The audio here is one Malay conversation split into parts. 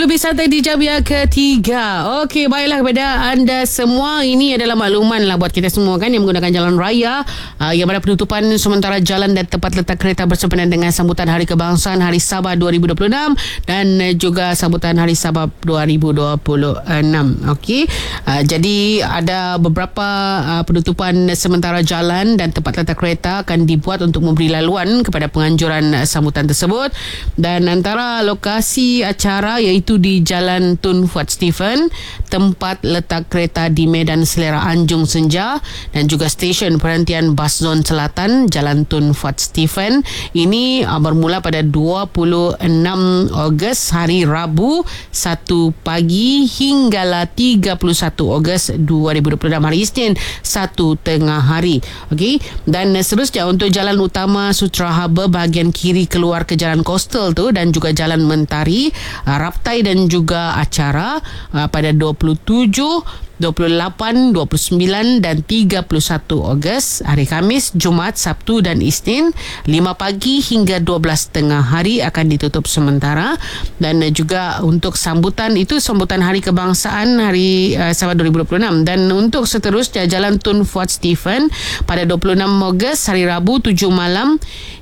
lebih santai di jam yang ketiga. Okey, baiklah kepada anda semua. Ini adalah makluman lah buat kita semua kan yang menggunakan jalan raya, yang mana penutupan sementara jalan dan tempat letak kereta bersempena dengan sambutan Hari Kebangsaan Hari Sabah 2026 dan juga sambutan Hari Sabah 2026. Okey, jadi ada beberapa penutupan sementara jalan dan tempat letak kereta akan dibuat untuk memberi laluan kepada penganjuran sambutan tersebut. Dan antara lokasi acara iaitu di Jalan Tun Fuad Stephen, tempat letak kereta di Medan Selera Anjung Senja dan juga stesen perhentian bas zon selatan Jalan Tun Fuad Stephen. Ini bermula pada 26 Ogos hari Rabu 1 pagi hinggalah 31 Ogos 2026 hari Isnin 1 tengah hari. Okey, dan seterusnya untuk jalan utama Sutra Harbour bahagian kiri keluar ke jalan Coastal tu dan juga jalan Mentari, Raptai dan juga acara pada 27, 28, 29 dan 31 Ogos hari Khamis, Jumaat, Sabtu dan Isnin 5 pagi hingga 12 tengah hari akan ditutup sementara. Dan juga untuk sambutan itu sambutan Hari Kebangsaan Hari Sabah 2026. Dan untuk seterusnya Jalan Tun Fuad Stephen pada 26 Ogos hari Rabu 7 malam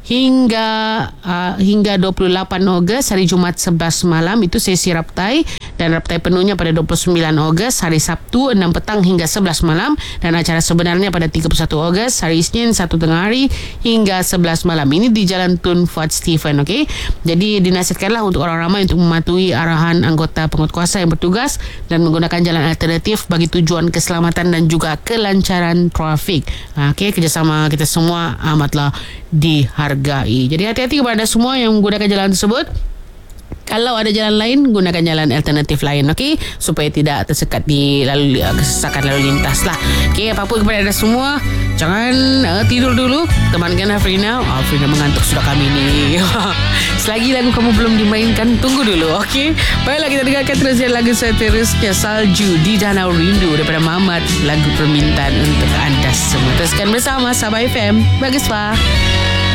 hingga 28 Ogos hari Jumaat 11 malam itu sesi raptai, dan raptai penuhnya pada 29 Ogos hari Sabtu 6 petang hingga 11 malam, dan acara sebenarnya pada 31 Ogos hari Isnin 1 tengah hari hingga 11 malam. Ini di Jalan Tun Fuad Stephen. Okey, jadi dinasihatkanlah untuk orang ramai untuk mematuhi arahan anggota penguatkuasa yang bertugas dan menggunakan jalan alternatif bagi tujuan keselamatan dan juga kelancaran trafik. Okey, kerjasama kita semua amatlah dihargai. Jadi hati-hati kepada semua yang menggunakan jalan tersebut. Kalau ada jalan lain, gunakan jalan alternatif lain, okey, supaya tidak tersekat di kesesakan lalu lintas lah. Okey, apa-apa kepada anda semua, jangan tidur dulu. Temankan Afrina. Afrina mengantuk sudah kami ni. Selagi lagu kamu belum dimainkan, tunggu dulu, okey. Baiklah, kita dengarkan terus lagu seterusnya, Salju di Danau Rindu daripada Mamat, lagu permintaan untuk anda semua. Teruskan bersama Sabah FM. Bagus, Pak.